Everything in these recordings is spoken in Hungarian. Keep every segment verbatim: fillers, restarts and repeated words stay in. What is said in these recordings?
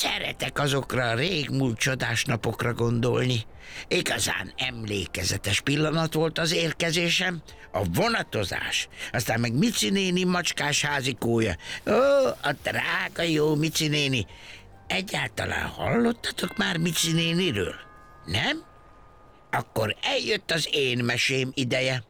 Szeretek azokra a régmúlt csodás napokra gondolni. Igazán emlékezetes pillanat volt az érkezésem, a vonatozás, aztán meg Mici néni macskás házikója. Ó, a drága jó Mici néni. Egyáltalán hallottatok már Mici néniről? Nem? Akkor eljött az én mesém ideje.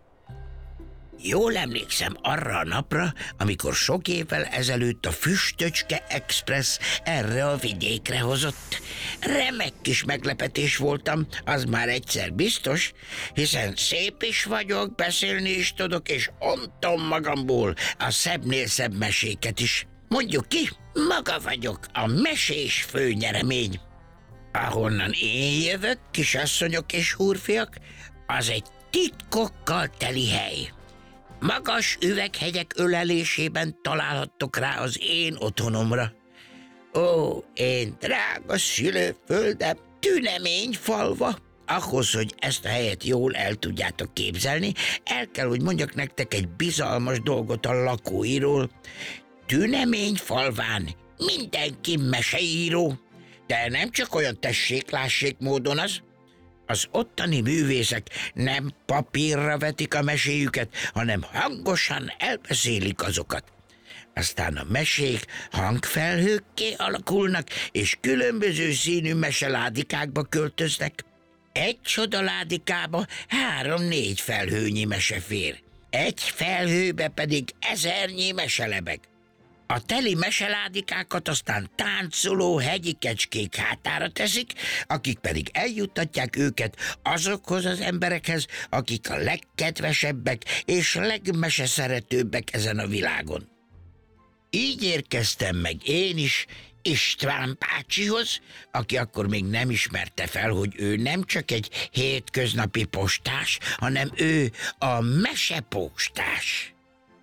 Jól emlékszem arra a napra, amikor sok évvel ezelőtt a Füstöcske Express erre a vidékre hozott. Remek kis meglepetés voltam, az már egyszer biztos, hiszen szép is vagyok, beszélni is tudok, és ontom magamból a szebbnél szebb meséket is. Mondjuk ki, maga vagyok a mesés főnyeremény. Ahonnan én jövök, kisasszonyok és úrfiak, az egy titkokkal teli hely. Magas üveghegyek ölelésében találhattok rá az én otthonomra. Ó, én drága szülőföldem, Tüneményfalva. Ahhoz, hogy ezt a helyet jól el tudjátok képzelni, el kell, hogy mondjak nektek egy bizalmas dolgot a lakóiról. Tüneményfalván mindenki meseíró, de nem csak olyan tessék-lássék módon az. Az ottani művészek nem papírra vetik a meséjüket, hanem hangosan elbeszélik azokat. Aztán a mesék hangfelhőkké alakulnak, és különböző színű meseládikákba költöznek. Egy csodaládikába három-négy felhőnyi mese fér. Egy felhőbe pedig ezernyi meselebeg. A teli meseládikákat aztán táncoló hegyi kecskék hátára teszik, akik pedig eljuttatják őket azokhoz az emberekhez, akik a legkedvesebbek és legmeseszeretőbbek ezen a világon. Így érkeztem meg én is István bácsihoz, aki akkor még nem ismerte fel, hogy ő nem csak egy hétköznapi postás, hanem ő a mesepostás.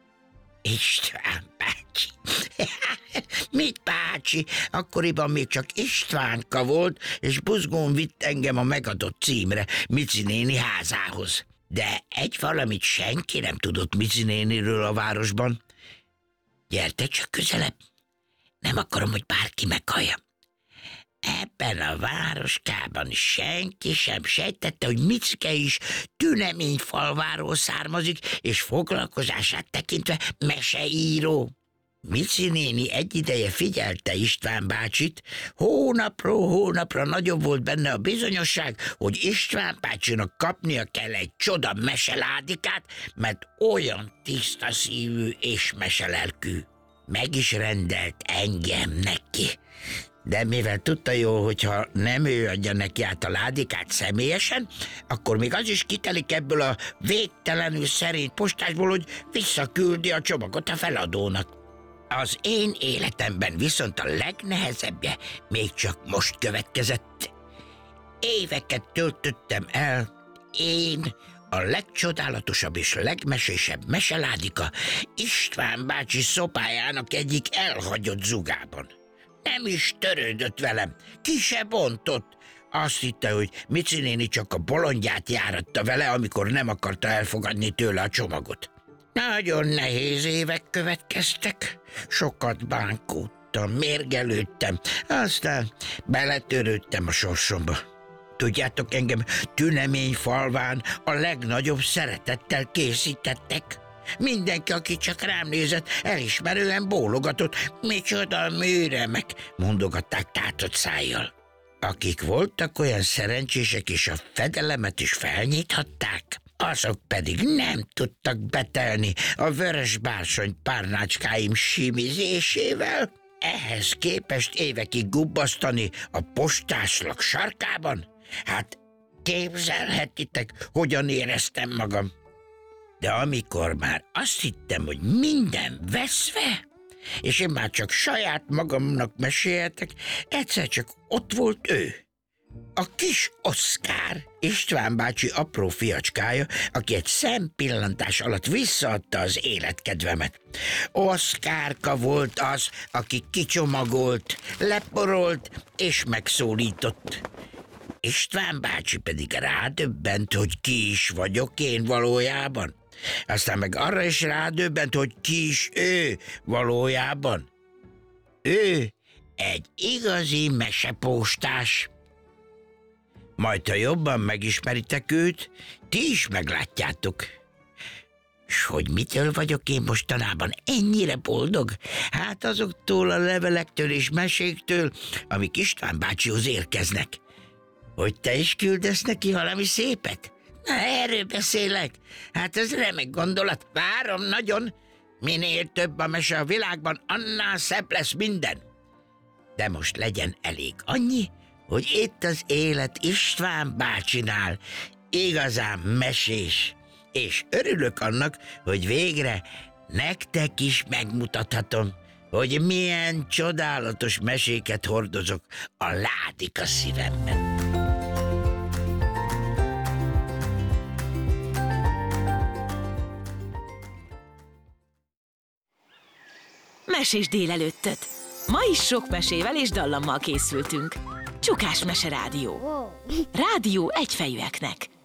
István bácsi. Mit bácsi? Akkoriban még csak Istvánka volt, és buzgón vitt engem a megadott címre, Mici néni házához. De egy valamit senki nem tudott Mici néniről a városban. Gyerte csak közelebb, nem akarom, hogy bárki meghallja. Ebben a városkában senki sem sejtette, hogy Micike is Tüneményfalváról származik, és foglalkozását tekintve meseíró. Mici néni egy ideje figyelte István bácsit, hónapról hónapra nagyobb volt benne a bizonyosság, hogy István bácsinak kapnia kell egy csoda meseládikát, mert olyan tiszta szívű és meselelkű. Meg is rendelt engem neki. De mivel tudta jól, hogyha nem ő adja neki át a ládikát személyesen, akkor még az is kitelik ebből a végtelenül szerény postásból, hogy visszaküldi a csomagot a feladónak. Az én életemben viszont a legnehezebbje még csak most következett. Éveket töltöttem el, én, a legcsodálatosabb és legmesésebb meseládika István bácsi szobájának egyik elhagyott zugában. Nem is törődött velem, ki se bontott. Azt hitte, hogy Mici néni csak a bolondját járatta vele, amikor nem akarta elfogadni tőle a csomagot. Nagyon nehéz évek következtek, sokat bánkódtam, mérgelődtem, aztán beletörődtem a sorsomba. Tudjátok, engem Tüneményfalván a legnagyobb szeretettel készítettek. Mindenki, aki csak rám nézett, elismerően bólogatott. Micsoda műremek, mondogatták tátott szájjal. Akik voltak olyan szerencsések, és a fedelemet is felnyithatták, azok pedig nem tudtak betelni a vörös bársony párnácskáim simizésével. Ehhez képest évekig gubbasztani a postáslak sarkában? Hát képzelhetitek, hogyan éreztem magam. De amikor már azt hittem, hogy minden veszve, és én már csak saját magamnak mesélhetek, egyszer csak ott volt ő. A kis Oszkár, István bácsi apró fiacskája, aki egy szempillantás alatt visszaadta az életkedvemet. Oszkárka volt az, aki kicsomagolt, leporolt és megszólított. István bácsi pedig rádöbbent, hogy ki is vagyok én valójában. Aztán meg arra is rádöbbent, hogy ki is ő valójában. Ő egy igazi mesepóstás. Majd, ha jobban megismeritek őt, ti is meglátjátok. S hogy mitől vagyok én mostanában ennyire boldog? Hát azoktól a levelektől és meséktől, amik István bácsihoz érkeznek. Hogy te is küldesz neki valami szépet? Na, erről beszélek. Hát ez remek gondolat. Várom nagyon. Minél több a mese a világban, annál szebb lesz minden. De most legyen elég annyi, hogy itt az élet István bácsinál igazán mesés. És örülök annak, hogy végre nektek is megmutathatom, hogy milyen csodálatos meséket hordozok a ládik a szívemben. Mesés délelőttöt. Ma is sok mesével és dallammal készültünk. Csukás Mese Rádió. Rádió egyfejűeknek.